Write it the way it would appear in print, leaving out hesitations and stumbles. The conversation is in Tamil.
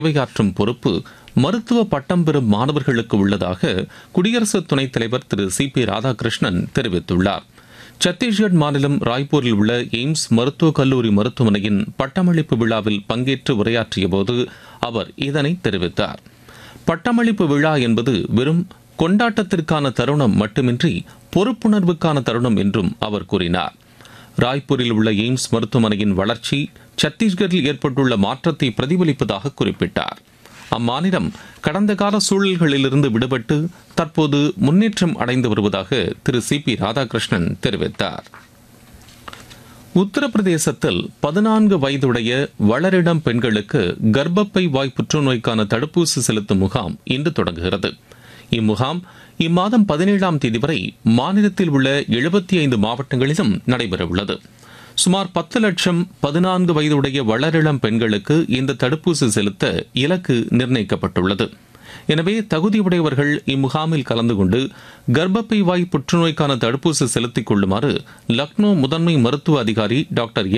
சேவையாற்றும் பொறுப்பு மருத்துவ பட்டம் பெறும் மாணவர்களுக்கு உள்ளதாக குடியரசு துணைத் தலைவர் திரு சி.பி. ராதாகிருஷ்ணன் தெரிவித்துள்ளார். சத்தீஸ்கர் மாநிலம் ராய்ப்பூரில் உள்ள எய்ம்ஸ் மருத்துவக் கல்லூரி மருத்துவமனையின் பட்டமளிப்பு விழாவில் பங்கேற்று உரையாற்றிய போது அவர் இதனை தெரிவித்தார். பட்டமளிப்பு விழா என்பது வெறும் கொண்டாட்டத்திற்கான தருணம் மட்டுமின்றி பொறுப்புணர்வுக்கான தருணம் என்றும் அவர் கூறினார். ராய்ப்பூரில் உள்ள எய்ம்ஸ் மருத்துவமனையின் வளர்ச்சி சத்தீஸ்கரில் ஏற்பட்டுள்ள மாற்றத்தை பிரதிபலிப்பதாக குறிப்பிட்டார். அம்மாநிலம் கடந்த கால சூழல்களிலிருந்து விடுபட்டு தற்போது முன்னேற்றம் அடைந்து வருவதாக திரு சி.பி. ராதாகிருஷ்ணன் தெரிவித்தார். உத்தரப்பிரதேசத்தில் 14 வயதுடைய வளரிடம் பெண்களுக்கு கர்ப்பப்பை வாய் புற்றுநோய்க்கான தடுப்பூசி செலுத்தும் முகாம் இன்று தொடங்குகிறது. இம்முகாம் இம்மாதம் 17ஆம் தேதி வரை மாநிலத்தில் உள்ள 75 மாவட்டங்களிலும் நடைபெறவுள்ளது. சுமார் 10 லட்சம் 14 வயதுடைய வளரிளம் பெண்களுக்கு இந்த தடுப்பூசி செலுத்த இலக்கு நிர்ணயிக்கப்பட்டுள்ளது. எனவே தகுதியுடையவர்கள் இம்முகாமில் கலந்து கொண்டு கர்ப்பப்பை வாய் புற்றுநோய்க்கான தடுப்பூசி செலுத்திக் கொள்ளுமாறு லக்னோ முதன்மை மருத்துவ அதிகாரி டாக்டர்